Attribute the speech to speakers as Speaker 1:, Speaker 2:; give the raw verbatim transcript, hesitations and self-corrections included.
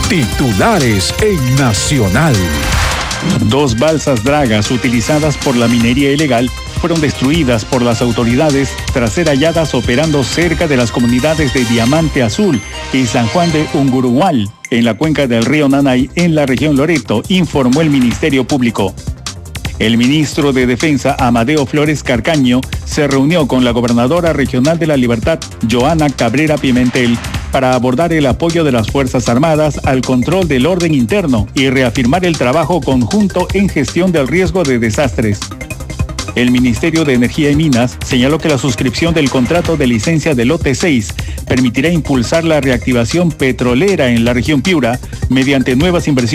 Speaker 1: Titulares en Nacional.
Speaker 2: Dos balsas dragas utilizadas por la minería ilegal fueron destruidas por las autoridades tras ser halladas operando cerca de las comunidades de Diamante Azul y San Juan de Ungurugual, en la cuenca del río Nanay, en la región Loreto, informó el Ministerio Público. El ministro de Defensa, Amadeo Flores Carcaño, se reunió con la gobernadora regional de La Libertad, Joana Cabrera Pimentel, para abordar el apoyo de las Fuerzas Armadas al control del orden interno y reafirmar el trabajo conjunto en gestión del riesgo de desastres. El Ministerio de Energía y Minas señaló que la suscripción del contrato de licencia del lote seis permitirá impulsar la reactivación petrolera en la región Piura mediante nuevas inversiones